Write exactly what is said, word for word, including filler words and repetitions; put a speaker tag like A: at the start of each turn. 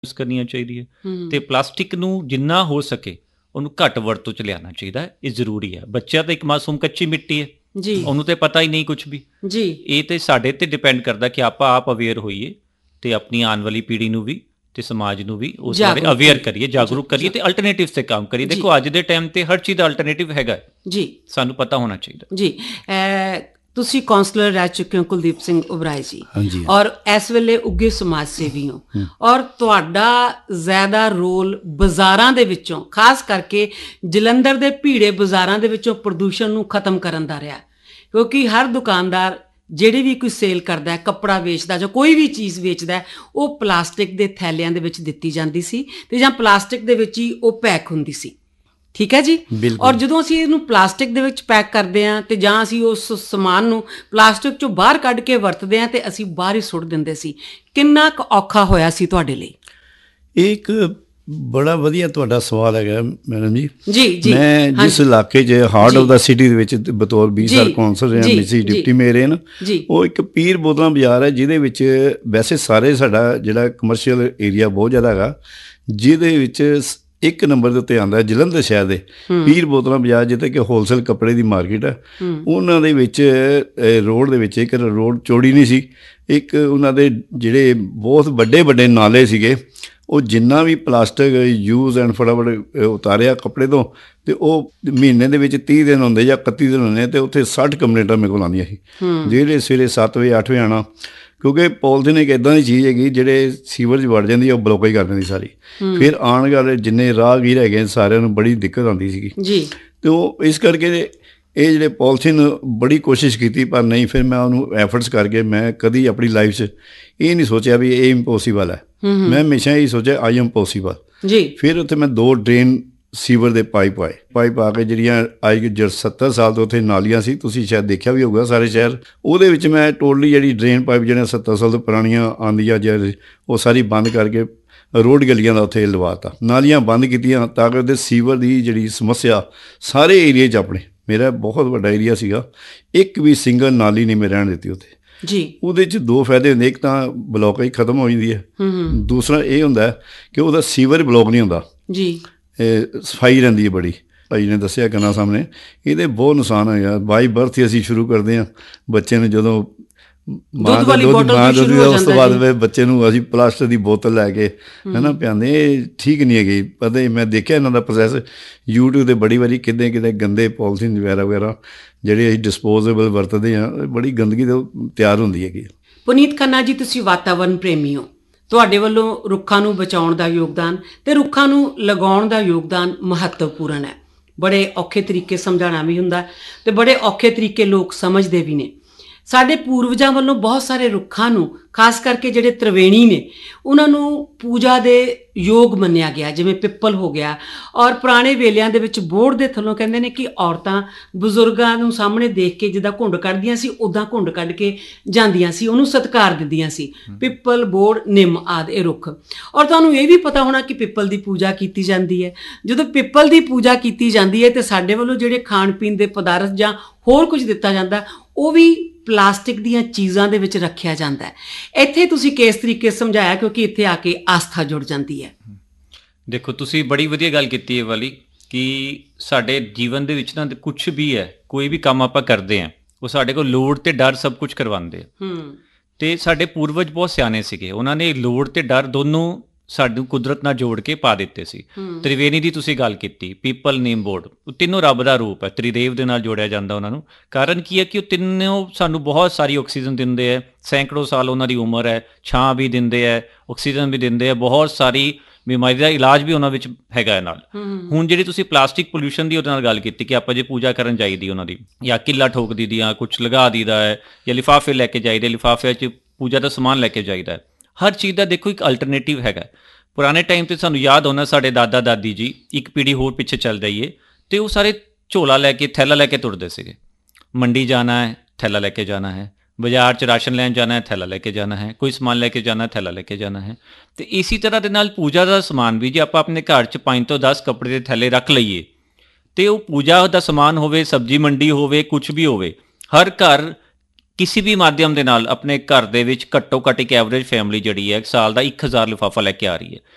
A: Use ਕਰਨੀਆਂ ਚਾਹੀਦੀਆਂ ਅਤੇ ਪਲਾਸਟਿਕ ਨੂੰ ਜਿੰਨਾ ਹੋ ਸਕੇ ਉਹਨੂੰ ਘੱਟ ਵਰਤੋਂ 'ਚ ਲਿਆਉਣਾ ਚਾਹੀਦਾ। ਇਹ ਜ਼ਰੂਰੀ ਹੈ। ਬੱਚਿਆਂ ਤਾਂ ਇੱਕ ਮਾਸੂਮ ਕੱਚੀ ਮਿੱਟੀ ਹੈ,
B: ਜੀ
A: ਉਹਨੂੰ ਤਾਂ ਪਤਾ ਹੀ ਨਹੀਂ ਕੁਛ ਵੀ।
B: ਜੀ
A: ਇਹ ਤਾਂ ਸਾਡੇ 'ਤੇ ਡਿਪੈਂਡ ਕਰਦਾ ਕਿ ਆਪਾਂ ਆਪ ਅਵੇਅਰ ਹੋਈਏ ਅਤੇ ਆਪਣੀ ਆਉਣ ਵਾਲੀ ਪੀੜ੍ਹੀ ਨੂੰ ਵੀ ਅਤੇ ਸਮਾਜ ਨੂੰ ਵੀ ਉਸ ਬਾਰੇ ਅਵੇਅਰ ਕਰੀਏ, ਜਾਗਰੂਕ ਕਰੀਏ ਅਤੇ ਅਲਟਰਨੇਟਿਵਸ 'ਤੇ ਕੰਮ ਕਰੀਏ। ਦੇਖੋ ਅੱਜ ਦੇ ਟਾਈਮ 'ਤੇ ਹਰ ਚੀਜ਼ ਦਾ ਅਲਟਰਨੇਟਿਵ ਹੈਗਾ
B: ਜੀ,
A: ਸਾਨੂੰ ਪਤਾ ਹੋਣਾ ਚਾਹੀਦਾ
B: ਜੀ। ਤੁਸੀਂ ਕੌਂਸਲਰ ਰਹਿ ਚੁੱਕੇ ਹੋ ਕੁਲਦੀਪ ਸਿੰਘ ਉਬਰਾਏ ਜੀ,
C: ਹਾਂਜੀ,
B: ਔਰ ਇਸ ਵੇਲੇ ਉੱਘੇ ਸਮਾਜ ਸੇਵੀ ਹੋ, ਔਰ ਤੁਹਾਡਾ ਜ਼ਿਆਦਾ ਰੋਲ ਬਾਜ਼ਾਰਾਂ ਦੇ ਵਿੱਚੋਂ, ਖਾਸ ਕਰਕੇ ਜਲੰਧਰ ਦੇ ਭੀੜੇ ਬਾਜ਼ਾਰਾਂ ਦੇ ਵਿੱਚੋਂ ਪ੍ਰਦੂਸ਼ਣ ਨੂੰ ਖਤਮ ਕਰਨ ਦਾ ਰਿਹਾ, ਕਿਉਂਕਿ ਹਰ ਦੁਕਾਨਦਾਰ ਜਿਹੜੀ ਵੀ ਕੋਈ ਸੇਲ ਕਰਦਾ, ਕੱਪੜਾ ਵੇਚਦਾ ਜਾਂ ਕੋਈ ਵੀ ਚੀਜ਼ ਵੇਚਦਾ, ਉਹ ਪਲਾਸਟਿਕ ਦੇ ਥੈਲਿਆਂ ਦੇ ਵਿੱਚ ਦਿੱਤੀ ਜਾਂਦੀ ਸੀ ਅਤੇ ਜਾਂ ਪਲਾਸਟਿਕ ਦੇ ਵਿੱਚ ਹੀ ਉਹ ਪੈਕ ਹੁੰਦੀ ਸੀ। ਠੀਕ ਹੈ ਜੀ। ਔਰ ਜਦੋਂ ਅਸੀਂ ਇਹਨੂੰ ਪਲਾਸਟਿਕ ਦੇ ਵਿੱਚ ਪੈਕ ਕਰਦੇ ਹਾਂ ਅਤੇ ਜਾਂ ਅਸੀਂ ਉਸ ਸਮਾਨ ਨੂੰ ਪਲਾਸਟਿਕ 'ਚੋਂ ਬਾਹਰ ਕੱਢ ਕੇ ਵਰਤਦੇ ਹਾਂ ਅਤੇ ਅਸੀਂ ਬਾਹਰ ਹੀ ਸੁੱਟ ਦਿੰਦੇ ਸੀ। ਕਿੰਨਾ ਕੁ ਔਖਾ ਹੋਇਆ ਸੀ ਤੁਹਾਡੇ ਲਈ?
C: ਇਹ ਇੱਕ ਬੜਾ ਵਧੀਆ ਤੁਹਾਡਾ ਸਵਾਲ ਹੈਗਾ ਮੈਡਮ ਜੀ।
B: ਜੀ ਜੀ
C: ਮੈਂ ਜਿਸ ਇਲਾਕੇ 'ਚ ਹਾਰਟ ਆਫ ਦਾ ਸਿਟੀ ਦੇ ਵਿੱਚ ਬਤੌਰ ਵੀਹ ਸਾਲ ਕੌਂਸਲਰ ਰਿਹਾ, ਮਿਸੀ ਡਿਪਟੀ ਮੇਅਰ ਹਨ, ਉਹ ਇੱਕ ਪੀਰ ਬੋਤਲਾਂ ਬਾਜ਼ਾਰ ਹੈ ਜਿਹਦੇ ਵਿੱਚ ਵੈਸੇ ਸਾਰੇ ਸਾਡਾ ਜਿਹੜਾ ਕਮਰਸ਼ੀਅਲ ਏਰੀਆ ਬਹੁਤ ਜ਼ਿਆਦਾ ਹੈਗਾ, ਜਿਹਦੇ ਵਿੱਚ ਇੱਕ ਨੰਬਰ ਦੇ ਉੱਤੇ ਆਉਂਦਾ ਜਲੰਧਰ ਸ਼ਹਿਰ ਦੇ ਪੀਰ ਬੋਤਲਾਂ ਬਾਜ਼ਾਰ, ਜਿੱਥੇ ਕਿ ਹੋਲਸੇਲ ਕੱਪੜੇ ਦੀ ਮਾਰਕੀਟ ਹੈ। ਉਹਨਾਂ ਦੇ ਵਿੱਚ ਰੋਡ ਦੇ ਵਿੱਚ ਇੱਕ ਰੋਡ ਚੌੜੀ ਨਹੀਂ ਸੀ, ਇੱਕ ਉਹਨਾਂ ਦੇ ਜਿਹੜੇ ਬਹੁਤ ਵੱਡੇ ਵੱਡੇ ਨਾਲੇ ਸੀਗੇ, ਉਹ ਜਿੰਨਾ ਵੀ ਪਲਾਸਟਿਕ ਯੂਜ਼ ਐਂਡ ਫਟਾਫਟ ਉਤਾਰਿਆ ਕੱਪੜੇ ਤੋਂ, ਅਤੇ ਉਹ ਮਹੀਨੇ ਦੇ ਵਿੱਚ ਤੀਹ ਦਿਨ ਹੁੰਦੇ ਜਾਂ ਇਕੱਤੀ ਦਿਨ ਹੁੰਦੇ, ਅਤੇ ਉੱਥੇ ਸੱਠ ਕੰਪਲੇਂਟਾਂ ਮੇਰੇ ਕੋਲ ਆਉਂਦੀਆਂ ਸੀ, ਜਿਹੜੇ ਸਵੇਰੇ ਸੱਤ ਵਜੇ ਅੱਠ ਵਜੇ ਆਉਣਾ, ਕਿਉਂਕਿ ਪੋਲੀਥੀਨ ਇੱਕ ਇੱਦਾਂ ਦੀ ਚੀਜ਼ ਹੈਗੀ ਜਿਹੜੇ ਸੀਵਰ 'ਚ ਵੜ ਜਾਂਦੀ ਹੈ, ਉਹ ਬਲੋਕੇਜ ਕਰ ਦਿੰਦੀ ਸਾਰੀ। ਫਿਰ ਆਉਣ ਵਾਲੇ ਜਿੰਨੇ ਰਾਹਗੀਰ ਹੈਗੇ ਸਾਰਿਆਂ ਨੂੰ ਬੜੀ ਦਿੱਕਤ ਆਉਂਦੀ ਸੀਗੀ
B: ਜੀ,
C: ਅਤੇ ਉਹ ਇਸ ਕਰਕੇ ਇਹ ਜਿਹੜੇ ਪੋਲੀਥੀਨ ਬੜੀ ਕੋਸ਼ਿਸ਼ ਕੀਤੀ, ਪਰ ਨਹੀਂ, ਫਿਰ ਮੈਂ ਉਹਨੂੰ ਐਫਰਟਸ ਕਰਕੇ ਮੈਂ ਕਦੀ ਆਪਣੀ ਲਾਈਫ 'ਚ ਇਹ ਨਹੀਂ ਸੋਚਿਆ ਵੀ ਇਹ ਇੰਪੋਸੀਬਲ ਹੈ। ਮੈਂ ਹਮੇਸ਼ਾ ਇਹ ਸੋਚਿਆ ਆਈ ਐਮ ਪੋਸੀਬਲ ਜੀ। ਫਿਰ ਉੱਥੇ ਮੈਂ ਦੋ ਡਰੇਨ ਸੀਵਰ ਦੇ ਪਾਈਪ ਆਏ, ਪਾਈਪ ਆ ਕੇ ਜਿਹੜੀਆਂ ਅੱਜ ਜ ਸੱਤਰ ਸਾਲ ਤੋਂ ਉੱਥੇ ਨਾਲੀਆਂ ਸੀ, ਤੁਸੀਂ ਸ਼ਾਇਦ ਦੇਖਿਆ ਵੀ ਹੋਊਗਾ ਸਾਰੇ ਸ਼ਹਿਰ, ਉਹਦੇ ਵਿੱਚ ਮੈਂ ਟੋਟਲੀ ਜਿਹੜੀ ਡਰੇਨ ਪਾਈਪ ਜਿਹੜੀਆਂ ਸੱਤਰ ਸਾਲ ਤੋਂ ਪੁਰਾਣੀਆਂ ਆਉਂਦੀਆਂ ਜਾਂ ਉਹ ਸਾਰੀ ਬੰਦ ਕਰਕੇ ਰੋਡ ਗਲੀਆਂ ਦਾ ਉੱਥੇ ਲਵਾਤਾ, ਨਾਲੀਆਂ ਬੰਦ ਕੀਤੀਆਂ, ਤਾਂ ਕਿ ਉਹਦੇ ਸੀਵਰ ਦੀ ਜਿਹੜੀ ਸਮੱਸਿਆ ਸਾਰੇ ਏਰੀਏ 'ਚ, ਆਪਣੇ ਮੇਰਾ ਬਹੁਤ ਵੱਡਾ ਏਰੀਆ ਸੀਗਾ, ਇੱਕ ਵੀ ਸਿੰਗਲ ਨਾਲੀ ਨਹੀਂ ਮੈਂ ਰਹਿਣ ਦਿੱਤੀ ਉੱਥੇ ਜੀ। ਉਹਦੇ 'ਚ ਦੋ ਫਾਇਦੇ ਹੁੰਦੇ, ਇੱਕ ਤਾਂ ਬਲੋਕੇਜ ਖਤਮ ਹੋ ਜਾਂਦੀ ਹੈ, ਦੂਸਰਾ ਇਹ ਹੁੰਦਾ ਕਿ ਉਹਦਾ ਸੀਵਰ ਬਲੋਕ ਨਹੀਂ ਹੁੰਦਾ ਜੀ, ਸਫਾਈ ਰਹਿੰਦੀ ਹੈ ਬੜੀ। ਭਾਈ ਨੇ ਦੱਸਿਆ ਕੰਨਾਂ ਸਾਹਮਣੇ, ਇਹਦੇ ਬਹੁਤ ਨੁਕਸਾਨ ਹੋਏਗਾ। ਬਾਈ ਬਰਥ ਹੀ ਅਸੀਂ ਸ਼ੁਰੂ ਕਰਦੇ ਹਾਂ, ਬੱਚੇ ਨੂੰ ਜਦੋਂ ਮਾਂ ਦਾ ਦੁੱਧ ਮਾਂ ਦੁੱਧ ਉਸ ਤੋਂ ਬਾਅਦ ਫਿਰ ਬੱਚੇ ਨੂੰ ਅਸੀਂ ਪਲਾਸਟਿਕ ਦੀ ਬੋਤਲ ਲੈ ਕੇ ਹੈ ਨਾ ਪਿਆਉਂਦੇ, ਇਹ ਠੀਕ ਨਹੀਂ ਹੈਗੀ। ਪਤਾ ਹੀ ਮੈਂ ਦੇਖਿਆ ਇਹਨਾਂ ਦਾ ਪ੍ਰੋਸੈਸ ਯੂਟਿਊਬ 'ਤੇ ਬੜੀ ਵਾਰੀ, ਕਿਤੇ ਕਿਤੇ ਗੰਦੇ ਪੋਲੀਥੀਨ ਵਗੈਰਾ ਵਗੈਰਾ ਜਿਹੜੇ ਅਸੀਂ ਡਿਸਪੋਜ਼ੇਬਲ ਵਰਤਦੇ ਹਾਂ, ਬੜੀ ਗੰਦਗੀ ਤੋਂ ਤਿਆਰ ਹੁੰਦੀ ਹੈਗੀ।
B: ਪੁਨੀਤ ਖੰਨਾ ਜੀ, ਤੁਸੀਂ ਵਾਤਾਵਰਨ ਪ੍ਰੇਮੀ ਹੋ, ਤੁਹਾਡੇ ਵੱਲੋਂ ਰੁੱਖਾਂ ਨੂੰ ਬਚਾਉਣ ਦਾ ਯੋਗਦਾਨ ਅਤੇ ਰੁੱਖਾਂ ਨੂੰ ਲਗਾਉਣ ਦਾ ਯੋਗਦਾਨ ਮਹੱਤਵਪੂਰਨ ਹੈ। ਬੜੇ ਔਖੇ ਤਰੀਕੇ ਸਮਝਾਉਣਾ ਵੀ ਹੁੰਦਾ ਅਤੇ ਬੜੇ ਔਖੇ ਤਰੀਕੇ ਲੋਕ ਸਮਝਦੇ ਵੀ ਨੇ। ਸਾਡੇ ਪੂਰਵਜਾਂ ਵੱਲੋਂ ਬਹੁਤ ਸਾਰੇ ਰੁੱਖਾਂ ਨੂੰ, ਖਾਸ ਕਰਕੇ ਜਿਹੜੇ ਤ੍ਰਿਵੇਣੀ ਨੇ, ਉਹਨਾਂ ਨੂੰ ਪੂਜਾ ਦੇ ਯੋਗ ਮੰਨਿਆ ਗਿਆ, ਜਿਵੇਂ ਪਿੱਪਲ ਹੋ ਗਿਆ। ਔਰ ਪੁਰਾਣੇ ਵੇਲਿਆਂ ਦੇ ਵਿੱਚ ਬੋਹੜ ਦੇ ਥੱਲੋਂ ਕਹਿੰਦੇ ਨੇ ਕਿ ਔਰਤਾਂ ਬਜ਼ੁਰਗਾਂ ਨੂੰ ਸਾਹਮਣੇ ਦੇਖ ਕੇ ਜਿੱਦਾਂ ਘੁੰਡ ਕੱਢਦੀਆਂ ਸੀ, ਉੱਦਾਂ ਘੁੰਡ ਕੱਢ ਕੇ ਜਾਂਦੀਆਂ ਸੀ, ਉਹਨੂੰ ਸਤਿਕਾਰ ਦਿੰਦੀਆਂ ਸੀ। ਪਿੱਪਲ, ਬੋਹੜ, ਨਿੰਮ ਆਦਿ ਇਹ ਰੁੱਖ। ਔਰ ਤੁਹਾਨੂੰ ਇਹ ਵੀ ਪਤਾ ਹੋਣਾ ਕਿ ਪਿੱਪਲ ਦੀ ਪੂਜਾ ਕੀਤੀ ਜਾਂਦੀ ਹੈ। ਜਦੋਂ ਪਿੱਪਲ ਦੀ ਪੂਜਾ ਕੀਤੀ ਜਾਂਦੀ ਹੈ ਤਾਂ ਸਾਡੇ ਵੱਲੋਂ ਜਿਹੜੇ ਖਾਣ ਪੀਣ ਦੇ ਪਦਾਰਥ ਜਾਂ ਹੋਰ ਕੁਝ ਦਿੱਤਾ ਜਾਂਦਾ, ਉਹ ਵੀ ਪਲਾਸਟਿਕ ਦੀਆਂ ਚੀਜ਼ਾਂ ਦੇ ਵਿੱਚ ਰੱਖਿਆ ਜਾਂਦਾ ਹੈ। ਇੱਥੇ ਤੁਸੀਂ ਕਿਸ ਤਰੀਕੇ ਸਮਝਾਇਆ, ਕਿਉਂਕਿ ਇੱਥੇ ਆ ਕੇ ਆਸਥਾ ਜੁੜ ਜਾਂਦੀ ਹੈ।
A: ਦੇਖੋ, ਤੁਸੀਂ ਬੜੀ ਵਧੀਆ ਗੱਲ ਕੀਤੀ ਇਹ ਵਾਲੀ, ਕਿ ਸਾਡੇ ਜੀਵਨ ਦੇ ਵਿੱਚ ਨਾ ਕੁਛ ਵੀ ਹੈ, ਕੋਈ ਵੀ ਕੰਮ ਆਪਾਂ ਕਰਦੇ ਹਾਂ, ਉਹ ਸਾਡੇ ਕੋਲ ਲੋੜ ਅਤੇ ਡਰ ਸਭ ਕੁਝ ਕਰਵਾਉਂਦੇ ਆ। ਅਤੇ ਸਾਡੇ ਪੂਰਵਜ ਬਹੁਤ ਸਿਆਣੇ ਸੀਗੇ, ਉਹਨਾਂ ਨੇ ਲੋੜ ਅਤੇ ਡਰ ਦੋਨੋਂ ਸਾਨੂੰ ਕੁਦਰਤ ਨਾਲ ਜੋੜ ਕੇ ਪਾ ਦਿੱਤੇ ਸੀ। ਤ੍ਰਿਵੇਣੀ ਦੀ ਤੁਸੀਂ ਗੱਲ ਕੀਤੀ, ਪੀਪਲ, ਨੀਮ, ਬੋਹੜ, ਉਹ ਤਿੰਨੋਂ ਰੱਬ ਦਾ ਰੂਪ ਹੈ, ਤ੍ਰਿਦੇਵ ਦੇ ਨਾਲ ਜੋੜਿਆ ਜਾਂਦਾ ਉਹਨਾਂ ਨੂੰ। ਕਾਰਨ ਕੀ ਹੈ ਕਿ ਉਹ ਤਿੰਨੋਂ ਸਾਨੂੰ ਬਹੁਤ ਸਾਰੀ ਆਕਸੀਜਨ ਦਿੰਦੇ ਹੈ, ਸੈਂਕੜੋਂ ਸਾਲ ਉਹਨਾਂ ਦੀ ਉਮਰ ਹੈ, ਛਾਂ ਵੀ ਦਿੰਦੇ ਹੈ, ਆਕਸੀਜਨ ਵੀ ਦਿੰਦੇ ਹੈ, ਬਹੁਤ ਸਾਰੀ ਬਿਮਾਰੀ ਦਾ ਇਲਾਜ ਵੀ ਉਹਨਾਂ ਵਿੱਚ ਹੈਗਾ ਹੈ ਨਾਲ। ਹੁਣ ਜਿਹੜੀ ਤੁਸੀਂ ਪਲਾਸਟਿਕ ਪੋਲਿਊਸ਼ਨ ਦੀ ਉਹਦੇ ਨਾਲ ਗੱਲ ਕੀਤੀ ਕਿ ਆਪਾਂ ਜੇ ਪੂਜਾ ਕਰਨ ਚਾਹੀਦੀ ਉਹਨਾਂ ਦੀ, ਜਾਂ ਕਿੱਲਾ ਠੋਕ ਦੀ ਜਾਂ ਕੁਛ ਲਗਾ ਦੀਦਾ ਹੈ, ਜਾਂ ਲਿਫਾਫੇ ਲੈ ਕੇ ਜਾਈਦੇ, ਲਿਫਾਫਿਆਂ 'ਚ ਪੂਜਾ ਦਾ ਸਮਾਨ ਲੈ ਕੇ ਜਾਈਦਾ ਹੈ। ਹਰ ਚੀਜ਼ ਦਾ ਦੇਖੋ ਇੱਕ ਅਲਟਰਨੇਟਿਵ ਹੈਗਾ। ਪੁਰਾਣੇ ਟਾਈਮ 'ਤੇ ਸਾਨੂੰ ਯਾਦ ਹੋਣਾ, ਸਾਡੇ ਦਾਦਾ ਦਾਦੀ ਜੀ, ਇੱਕ ਪੀੜ੍ਹੀ ਹੋਰ ਪਿੱਛੇ ਚੱਲ ਜਾਈਏ, ਅਤੇ ਉਹ ਸਾਰੇ ਝੋਲਾ ਲੈ ਕੇ, ਥੈਲਾ ਲੈ ਕੇ ਤੁਰਦੇ ਸੀਗੇ। ਮੰਡੀ ਜਾਣਾ ਹੈ, ਥੈਲਾ ਲੈ ਕੇ ਜਾਣਾ ਹੈ, ਬਾਜ਼ਾਰ 'ਚ ਰਾਸ਼ਨ ਲੈਣ ਜਾਣਾ ਹੈ, ਥੈਲਾ ਲੈ ਕੇ ਜਾਣਾ ਹੈ, ਕੋਈ ਸਮਾਨ ਲੈ ਕੇ ਜਾਣਾ, ਥੈਲਾ ਲੈ ਕੇ ਜਾਣਾ ਹੈ। ਅਤੇ ਇਸੇ ਤਰ੍ਹਾਂ ਦੇ ਨਾਲ ਪੂਜਾ ਦਾ ਸਮਾਨ ਵੀ, ਜੇ ਆਪਾਂ ਆਪਣੇ ਘਰ 'ਚ ਪੰਜ ਤੋਂ ਦਸ ਕੱਪੜੇ ਦੇ ਥੈਲੇ ਰੱਖ ਲਈਏ, ਅਤੇ ਉਹ ਪੂਜਾ ਦਾ ਸਮਾਨ ਹੋਵੇ, ਸਬਜ਼ੀ ਮੰਡੀ ਹੋਵੇ, ਕੁਛ ਵੀ ਹੋਵੇ, ਹਰ ਘਰ ਕਿਸੇ ਵੀ ਮਾਧਿਅਮ ਦੇ ਨਾਲ ਆਪਣੇ ਘਰ ਦੇ ਵਿੱਚ ਘੱਟੋ ਘੱਟ ਇੱਕ ਐਵਰੇਜ ਫੈਮਿਲੀ ਜਿਹੜੀ ਹੈ ਸਾਲ ਦਾ ਇੱਕ ਹਜ਼ਾਰ ਲਿਫਾਫਾ ਲੈ ਕੇ ਆ ਰਹੀ ਹੈ।